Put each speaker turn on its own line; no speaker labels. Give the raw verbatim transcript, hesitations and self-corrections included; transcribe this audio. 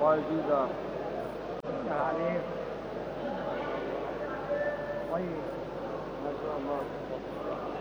الله يجزاك.
يا عليك طيب
ما شاء الله.